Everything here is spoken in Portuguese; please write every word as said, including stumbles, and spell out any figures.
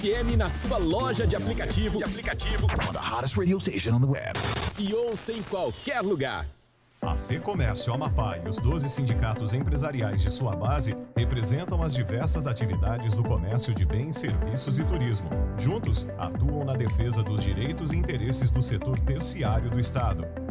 F M na sua loja de aplicativo, de aplicativo, The hottest radio station on the web. E ouça em qualquer lugar. A FEComércio Amapá e os doze sindicatos empresariais de sua base representam as diversas atividades do comércio de bens, serviços e turismo. Juntos, atuam na defesa dos direitos e interesses do setor terciário do Estado.